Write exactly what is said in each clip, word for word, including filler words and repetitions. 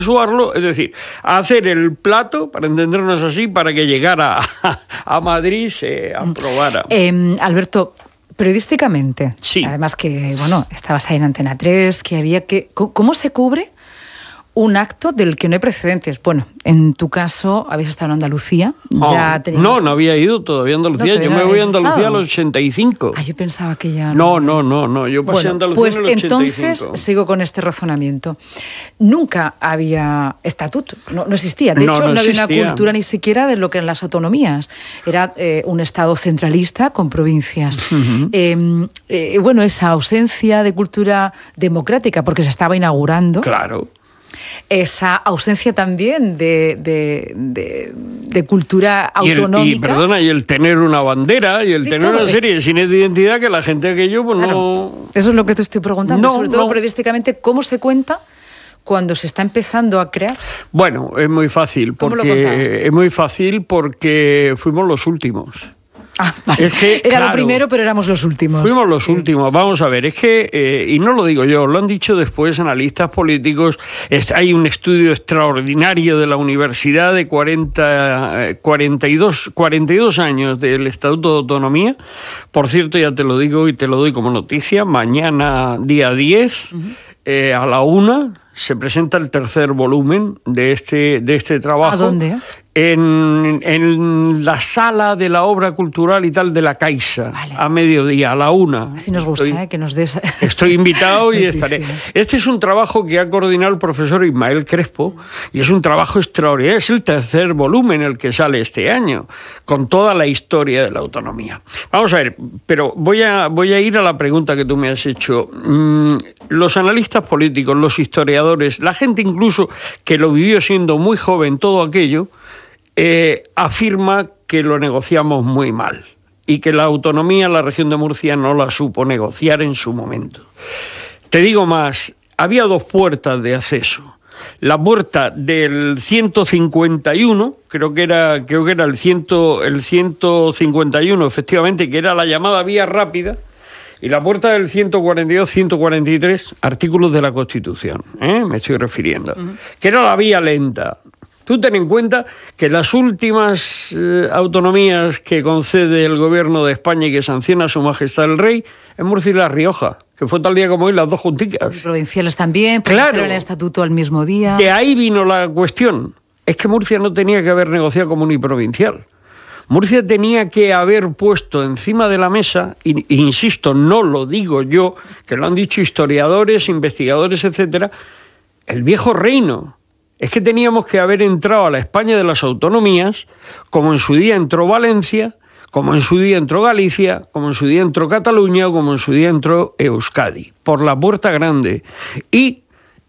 consensuarlo, es decir, hacer el plato, para entendernos así, para que llegara a, a Madrid, se aprobara. Eh, Alberto, periodísticamente, sí. Además que, bueno, estabas ahí en Antena tres, que había que... ¿Cómo se cubre un acto del que no hay precedentes? Bueno, en tu caso, habéis estado en Andalucía. Oh, ya tenías... No, no había ido todavía a Andalucía. No, yo me voy a Andalucía estado. a los ochenta y cinco. Ah, yo pensaba que ya... No, no, no, no. Yo pasé bueno, a Andalucía pues en el ochenta y cinco. Entonces, sigo con este razonamiento. Nunca había estatuto, no, no existía. De no, hecho, no, no había existía. una cultura ni siquiera de lo que eran las autonomías. Era eh, un Estado centralista con provincias. Uh-huh. eh, eh, bueno, esa ausencia de cultura democrática, porque se estaba inaugurando. Claro. Esa ausencia también de, de, de, de cultura autonómica. Y, el, y, perdona, y el tener una bandera y el sí, tener una serie de signos de identidad que la gente aquello pues claro. no... Eso es lo que te estoy preguntando, no, sobre todo no. periodísticamente, ¿cómo se cuenta cuando se está empezando a crear? Bueno, es muy fácil, porque es muy fácil porque fuimos los últimos. Ah, vale. Es que, Era claro, lo primero, pero éramos los últimos. Fuimos los sí. últimos. Vamos a ver, es que, eh, y no lo digo yo, lo han dicho después analistas políticos, es, hay un estudio extraordinario de la universidad de cuarenta, cuarenta y dos años del Estatuto de Autonomía. Por cierto, ya te lo digo y te lo doy como noticia, mañana día diez, uh-huh. eh, a la una, se presenta el tercer volumen de este, de este trabajo. ¿A dónde? En, en la sala de la obra cultural y tal de la Caixa, vale. a mediodía, a la una. Así nos gusta, estoy, ¿eh? Que nos des... Estoy invitado y estaré. Este es un trabajo que ha coordinado el profesor Ismael Crespo y es un trabajo extraordinario. Es el tercer volumen el que sale este año, con toda la historia de la autonomía. Vamos a ver, pero voy a, voy a ir a la pregunta que tú me has hecho. Mm, los analistas políticos, los historiadores, la gente incluso que lo vivió siendo muy joven, todo aquello, Eh, afirma que lo negociamos muy mal y que la autonomía la región de Murcia no la supo negociar en su momento. Te digo más, había dos puertas de acceso. La puerta del ciento cincuenta y uno, creo que era, creo que era el, cien, el ciento cincuenta y uno, efectivamente, que era la llamada vía rápida, y la puerta del ciento cuarenta y dos, ciento cuarenta y tres, artículos de la Constitución, ¿eh? me estoy refiriendo, uh-huh. que era la vía lenta. Tú ten en cuenta que las últimas eh, autonomías que concede el gobierno de España y que sanciona a su majestad el rey es Murcia y La Rioja, que fue tal día como hoy las dos junticas. Y provinciales también, claro, el estatuto al mismo día. De ahí vino la cuestión. Es que Murcia no tenía que haber negociado como uniprovincial. Murcia tenía que haber puesto encima de la mesa, y, e insisto, no lo digo yo, que lo han dicho historiadores, investigadores, etcétera, el viejo reino. Es que teníamos que haber entrado a la España de las autonomías, como en su día entró Valencia, como en su día entró Galicia, como en su día entró Cataluña, o como en su día entró Euskadi, por la puerta grande. Y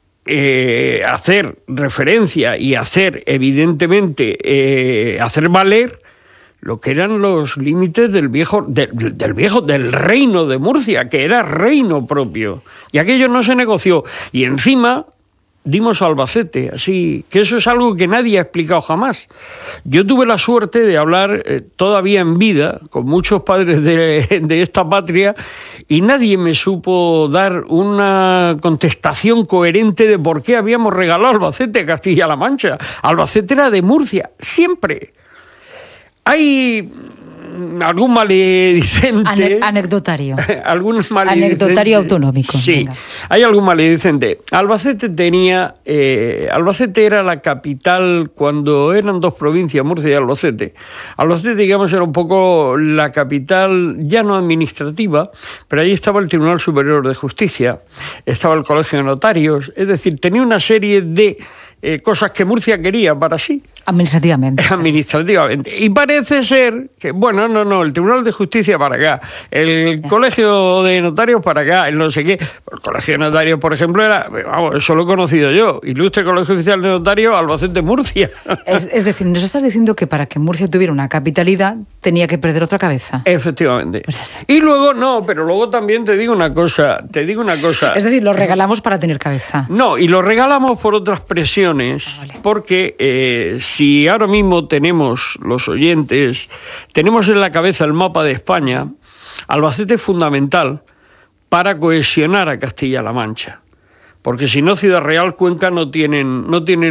eh, hacer referencia y hacer, evidentemente, eh, hacer valer lo que eran los límites del viejo, del, del viejo, del reino de Murcia, que era reino propio. Y aquello no se negoció. Y encima dimos Albacete, así, que eso es algo que nadie ha explicado jamás. Yo tuve la suerte de hablar eh, todavía en vida con muchos padres de, de esta patria y nadie me supo dar una contestación coherente de por qué habíamos regalado Albacete a Castilla-La Mancha. Albacete era de Murcia, siempre. Hay algún maledicente... Ane- anecdotario. algún maledicente. Anecdotario autonómico. Sí, venga. Hay algún maledicente. Albacete tenía... Eh, Albacete era la capital cuando eran dos provincias, Murcia y Albacete. Albacete, digamos, era un poco la capital, ya no administrativa, pero allí estaba el Tribunal Superior de Justicia, estaba el Colegio de Notarios, es decir, tenía una serie de eh, cosas que Murcia quería para sí. Administrativamente. Administrativamente. Y parece ser que, bueno, no, no, el Tribunal de Justicia para acá, el ya. Colegio de Notarios para acá, el no sé qué. El Colegio de Notarios, por ejemplo, era, vamos, eso lo he conocido yo, Ilustre Colegio Oficial de Notarios, Albacete, Murcia. Es, es decir, nos estás diciendo que para que Murcia tuviera una capitalidad tenía que perder otra cabeza. Efectivamente. Pues y luego, no, pero luego también te digo una cosa, te digo una cosa. Es decir, lo regalamos para tener cabeza. No, y lo regalamos por otras presiones, ah, vale. porque... Eh, Si ahora mismo tenemos, los oyentes, tenemos en la cabeza el mapa de España, Albacete es fundamental para cohesionar a Castilla-La Mancha. porque si no Ciudad Real, Cuenca no tienen, no tienen